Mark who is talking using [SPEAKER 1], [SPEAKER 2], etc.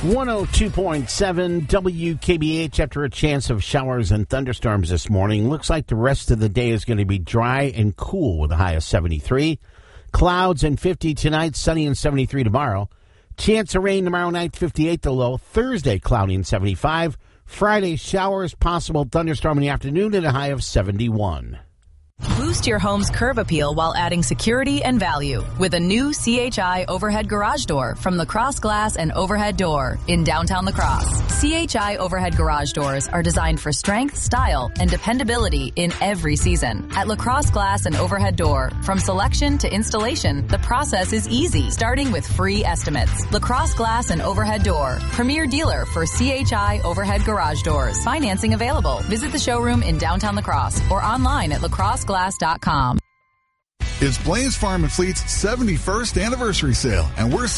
[SPEAKER 1] 102.7 WKBH. After a chance of showers and thunderstorms this morning, looks like the rest of the day is going to be dry and cool with a high of 73. Clouds and 50 tonight, sunny and 73 tomorrow. Chance of rain tomorrow night, 58 the low. Thursday, cloudy and 75. Friday, showers, possible thunderstorm in the afternoon at a high of 71.
[SPEAKER 2] Boost your home's curb appeal while adding security and value with a new CHI overhead garage door from Lacrosse Glass and Overhead Door in downtown Lacrosse. CHI overhead garage doors are designed for strength, style, and dependability in every season. At Lacrosse Glass and Overhead Door, from selection to installation, the process is easy, starting with free estimates. Lacrosse Glass and Overhead Door, premier dealer for CHI overhead garage doors. Financing available. Visit the showroom in downtown Lacrosse or online at lacrosseglass.com.
[SPEAKER 3] It's Blaine Farm and Fleet's 71st anniversary sale, and we're